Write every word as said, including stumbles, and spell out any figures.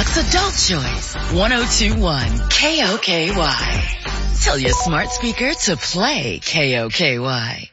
It's Adult Choice, one oh two point one K O K Y. Tell your smart speaker to play K O K Y.